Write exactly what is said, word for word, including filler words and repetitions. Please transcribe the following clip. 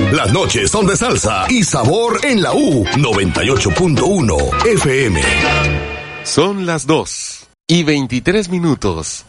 Las noches son de salsa y sabor en la U noventa y ocho punto uno F M. Son las dos y veintitrés minutos.